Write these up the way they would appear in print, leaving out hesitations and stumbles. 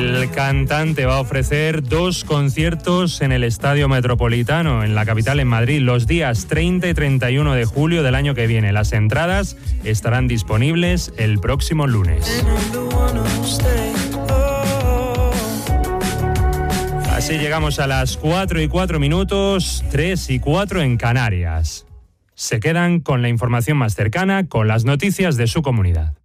El cantante va a ofrecer 2 conciertos en el Estadio Metropolitano, en la capital, en Madrid, los días 30 y 31 de julio del año que viene. Las entradas estarán disponibles el próximo lunes. Así llegamos a las 4:04, 3:04 en Canarias. Se quedan con la información más cercana, con las noticias de su comunidad.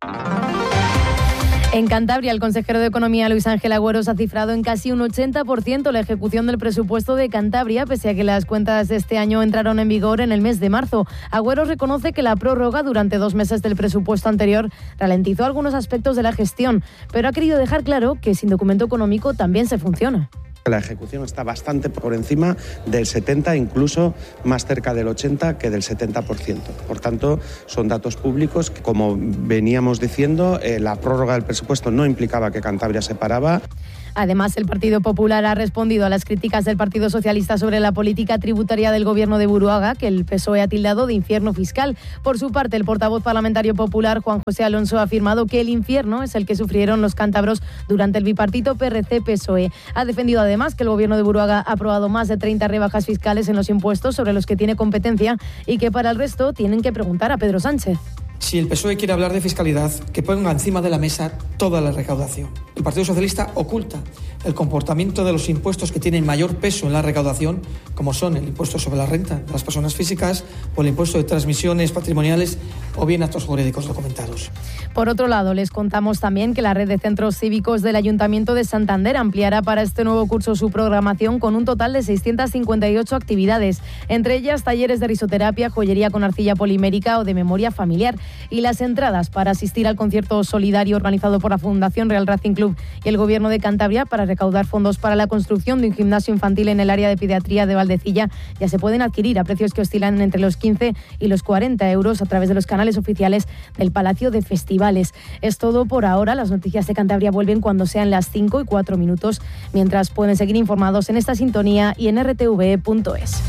En Cantabria, el consejero de Economía, Luis Ángel Agüeros, ha cifrado en casi un 80% la ejecución del presupuesto de Cantabria, pese a que las cuentas de este año entraron en vigor en el mes de marzo. Agüeros reconoce que la prórroga durante 2 meses del presupuesto anterior ralentizó algunos aspectos de la gestión, pero ha querido dejar claro que sin documento económico también se funciona. La ejecución está bastante por encima del 70%, incluso más cerca del 80% que del 70%. Por tanto, son datos públicos que, como veníamos diciendo, la prórroga del presupuesto no implicaba que Cantabria se paraba. Además, el Partido Popular ha respondido a las críticas del Partido Socialista sobre la política tributaria del gobierno de Buruaga, que el PSOE ha tildado de infierno fiscal. Por su parte, el portavoz parlamentario popular, Juan José Alonso, ha afirmado que el infierno es el que sufrieron los cántabros durante el bipartito PRC-PSOE. Ha defendido además que el gobierno de Buruaga ha aprobado más de 30 rebajas fiscales en los impuestos sobre los que tiene competencia y que para el resto tienen que preguntar a Pedro Sánchez. Si el PSOE quiere hablar de fiscalidad, que ponga encima de la mesa toda la recaudación. El Partido Socialista oculta el comportamiento de los impuestos que tienen mayor peso en la recaudación, como son el impuesto sobre la renta de las personas físicas o el impuesto de transmisiones patrimoniales o bien actos jurídicos documentados. Por otro lado, les contamos también que la red de centros cívicos del Ayuntamiento de Santander ampliará para este nuevo curso su programación con un total de 658 actividades, entre ellas talleres de risoterapia, joyería con arcilla polimérica o de memoria familiar. Y las entradas para asistir al concierto solidario organizado por la Fundación Real Racing Club y el Gobierno de Cantabria para recaudar fondos para la construcción de un gimnasio infantil en el área de pediatría de Valdecilla ya se pueden adquirir a precios que oscilan entre los 15 y los 40 euros a través de los canales oficiales del Palacio de Festivales. Es todo por ahora. Las noticias de Cantabria vuelven cuando sean las 5:04, mientras pueden seguir informados en esta sintonía y en rtve.es.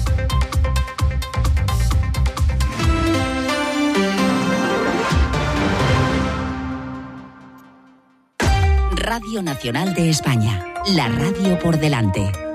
Radio Nacional de España, la radio por delante.